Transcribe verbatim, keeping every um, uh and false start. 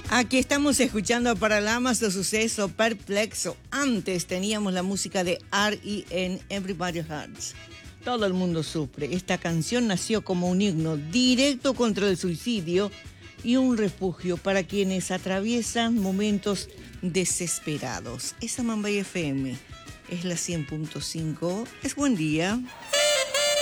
Aquí estamos escuchando Paralamas de Suceso, Perplexo. Antes teníamos la música de R E M, Everybody Hurts. Todo el mundo sufre. Esta canción nació como un himno directo contra el suicidio y un refugio para quienes atraviesan momentos desesperados. Esa Mambay F M es la cien punto cinco. Es buen día.